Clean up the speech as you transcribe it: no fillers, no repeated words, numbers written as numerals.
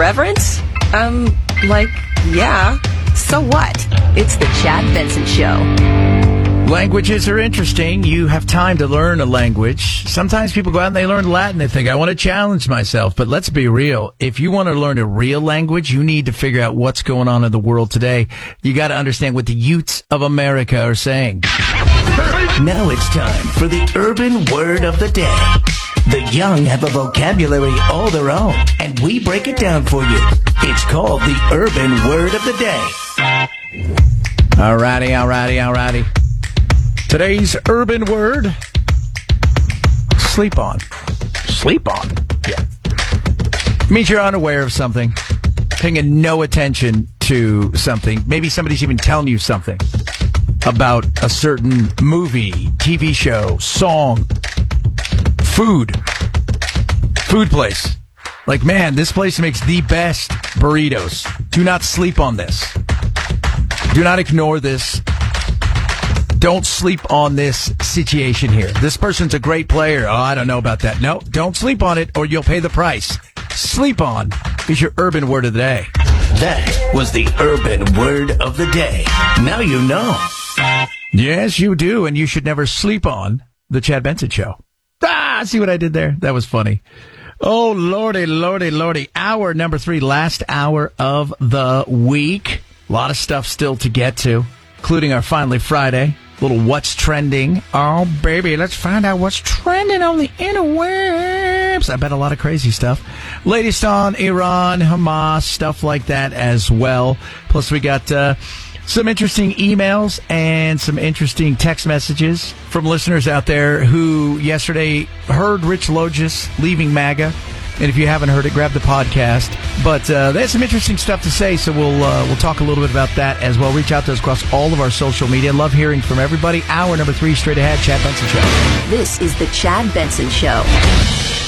Irreverent? Yeah. So what? It's the Chad Benson Show. Languages are interesting. You have time to learn a language. Sometimes people go out and they learn Latin. They think, I want to challenge myself. But let's be real. If you want to learn a real language, you need to figure out what's going on in the world today. You got to understand what the youths of America are saying. Now it's time for the Urban Word of the Day. The young have a vocabulary all their own, and we break it down for you. It's called the Urban Word of the Day. Alrighty. Today's urban word, sleep on. Sleep on? Yeah. Means you're unaware of something, paying no attention to something. Maybe somebody's even telling you something about a certain movie, TV show, song, food place. Like, man, this place makes the best burritos. Do not sleep on this. Do not ignore this. Don't sleep on this situation here. This person's a great player. Oh, I don't know about that. No, don't sleep on it or you'll pay the price. Sleep on is your urban word of the day. That was the Urban Word of the Day. Now you know. Yes, you do, and you should never sleep on the Chad Benson Show. See what I did there? That was funny. Oh, lordy. Hour number 3, last hour of the week. A lot of stuff still to get to, including our Finally Friday. Little what's trending. Oh, baby, let's find out what's trending on the interwebs. I bet a lot of crazy stuff. Latest on Iran, Hamas, stuff like that as well. Plus, we got some interesting emails and some interesting text messages from listeners out there who yesterday heard Rich Logis leaving MAGA. And if you haven't heard it, grab the podcast. But they have some interesting stuff to say, so we'll talk a little bit about that as well. Reach out to us across all of our social media. Love hearing from everybody. Hour number 3 straight ahead, Chad Benson Show. This is the Chad Benson Show.